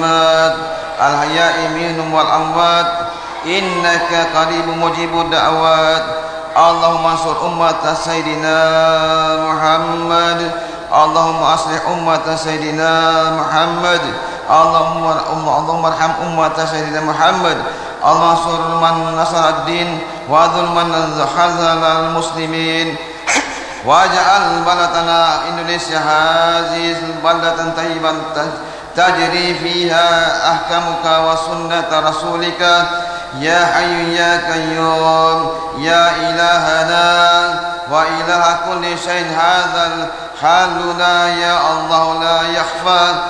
والمسلمات الحياء منهم والأموات إنك قريب مجيب الدعوات. اللهم انصر أمة سيدنا محمد. اللهم أصلح أمة سيدنا محمد. اللهم ارحم أمة سيدنا محمد. اللهم انصر من نصر الدين وذل من خذل المسلمين. واجعل بلدنا إندونيسيا هذه بلدة طيبة تجري فيها أحكامك وسنة رسولك يا حي يا قيوم يا إلهنا وإله كل شيء. هذا حالنا يا الله لا يخفى